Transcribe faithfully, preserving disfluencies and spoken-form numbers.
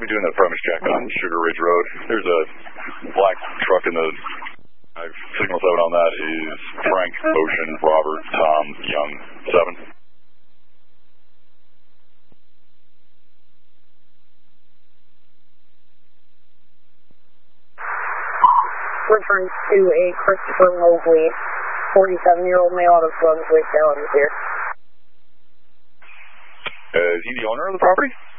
be doing that premise check on Sugar Ridge Road. There's a black truck in the uh, signal seven on that is Frank, Ocean, Robert, Tom, Young, seven. Referring to a Christopher Mosley, forty-seven-year-old male out of Brunswick, Allen is here. Uh, is he the owner of the property?